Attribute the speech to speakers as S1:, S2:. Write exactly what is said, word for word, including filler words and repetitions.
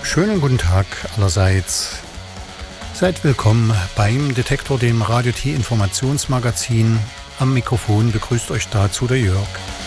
S1: Schönen guten Tag allerseits. Seid willkommen beim Detektor, dem Radio T Informationsmagazin. Am Mikrofon begrüßt euch dazu der Jörg.